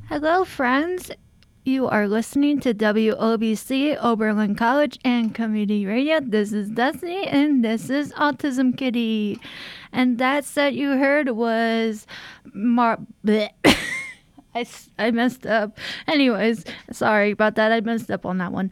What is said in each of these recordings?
Hello, friends. You are listening to WOBC, Oberlin College and Community Radio. This is Destiny, and this is Autism Kitty. And that you heard was bleh. I messed up. Anyways, sorry about that. I messed up on that one.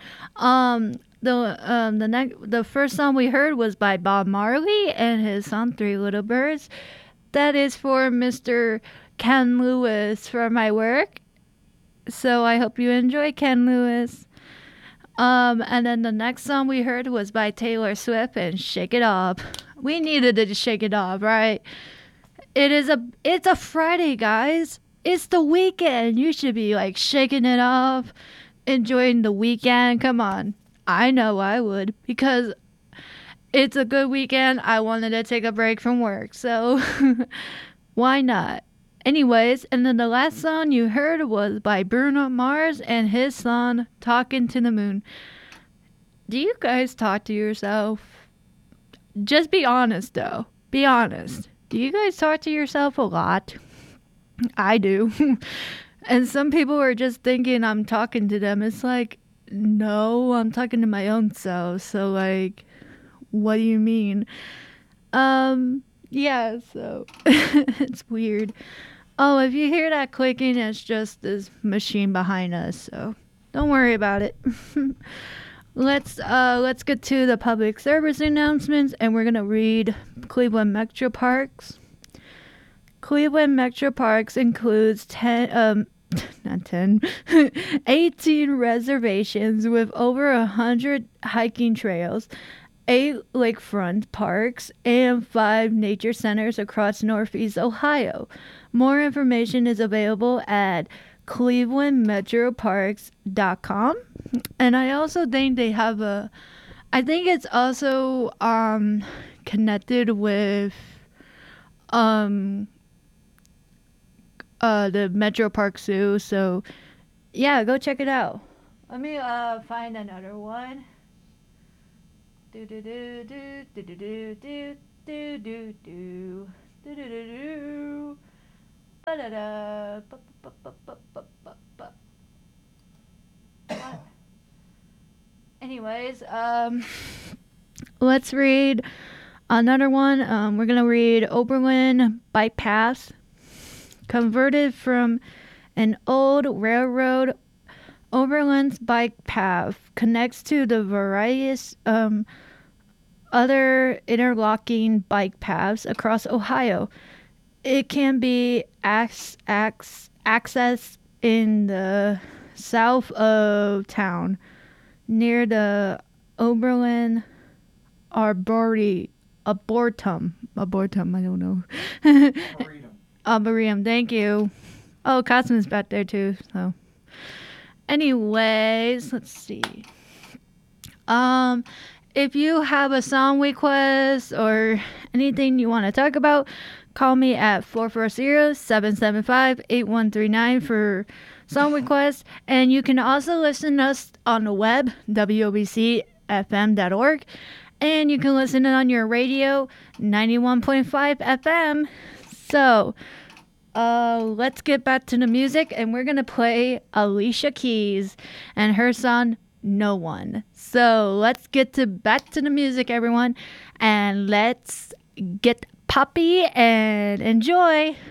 The first song we heard was by Bob Marley and his song Three Little Birds. That is for Mr. Ken Lewis for my work. So I hope you enjoy Ken Lewis. And then the next song we heard was by Taylor Swift and Shake It Off. We needed to shake it off, right? It's a Friday, guys. It's the weekend. You should be like shaking it off, enjoying the weekend. Come on. I know I would, because it's a good weekend. I wanted to take a break from work, so why not? Anyways, and then the last song you heard was by Bruno Mars and his song Talking to the Moon. Do you guys talk to yourself? Just be honest, though. Be honest. Do you guys talk to yourself a lot? I do. And some people are just thinking I'm talking to them. It's like, no, I'm talking to my own self. So, like, what do you mean? Yeah, so it's weird. Oh, if you hear that clicking, it's just this machine behind us, so don't worry about it. Let's get to the public service announcements, and we're gonna read Cleveland Metro Parks. Cleveland Metro Parks includes 18 reservations with over 100 hiking trails, 8 lakefront parks, and 5 nature centers across Northeast Ohio. More information is available at clevelandmetroparks.com. And I also think they have I think it's also connected with the Metro Park Zoo. So yeah, go check it out. Let me find another one. Do do do do do do do do do do do do do do. Anyways, let's read another one. We're gonna read Oberlin Bike Paths. Converted from an old railroad, Oberlin's bike path connects to the various other interlocking bike paths across Ohio. It can be accessed in the south of town near the Oberlin Arboretum. I don't know. Arboretum, thank you. Oh, Cosmo's back there too, so. Anyways, let's see. If you have a song request or anything you want to talk about, call me at 440-775-8139 for song requests. And you can also listen to us on the web, wobcfm.org. And you can listen on your radio, 91.5 FM. So, let's get back to the music, and we're going to play Alicia Keys and her song, No One. So, let's get back to the music, everyone, and let's get poppy and enjoy.